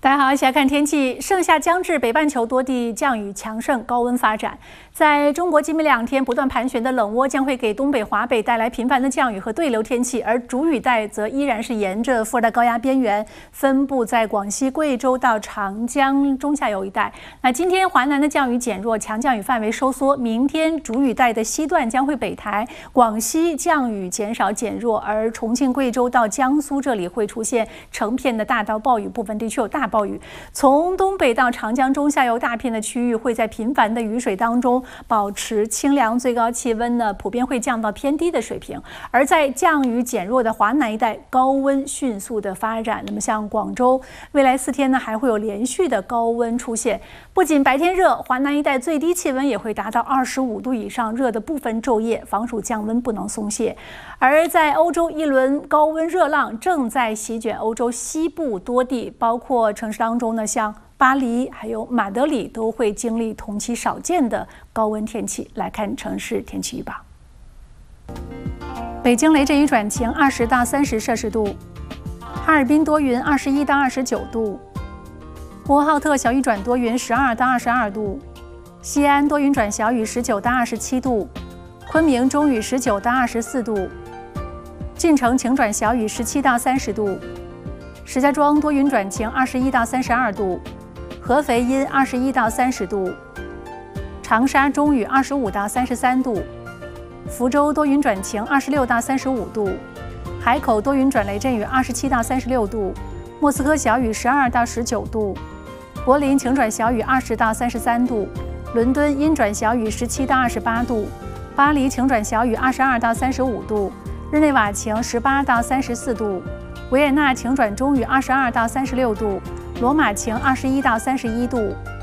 大家好，一起来看天气。盛夏将至，北半球多地降雨强盛，高温发展。在中国今明2天不断盘旋的冷涡将会给东北、华北带来频繁的降雨和对流天气，而主雨带则依然是沿着副热带高压边缘分布在广西、贵州到长江中下游一带。那今天华南的降雨减弱，强降雨范围收缩。明天主雨带的西段将会北抬，广西降雨减少减弱，而重庆、贵州到江苏这里会出现成片的大到暴雨，部分地区有大暴雨。从东北到长江中下游大片的区域会在频繁的雨水当中保持清凉，最高气温呢普遍会降到偏低的水平。而在降雨减弱的华南一带，高温迅速的发展。那么像广州，未来4天呢还会有连续的高温出现。不仅白天热，华南一带最低气温也会达到25度以上，热的不分昼夜，防暑降温不能松懈。而在欧洲，一轮高温热浪正在席卷欧洲西部多地，包括城市当中呢，像巴黎还有马德里都会经历同期少见的高温天气。来看城市天气预报：北京雷阵雨转晴，20到30摄氏度；哈尔滨多云，21到29度；呼和浩特小雨转多云，12到22度；西安多云转小雨，19到27度；昆明中雨，19到24度；晋城晴转小雨，17到30度；石家庄多云转晴，21到32度；合肥阴，21到30度；长沙中雨，25到33度；福州多云转晴，26到35度；海口多云转雷阵雨，27到36度；莫斯科小雨，12到19度；柏林晴转小雨，20到33度；伦敦阴转小雨，17到28度；巴黎晴转小雨，22到35度；日内瓦晴，18到34度；维也纳晴转中雨，22到36度；罗马晴，21到31度。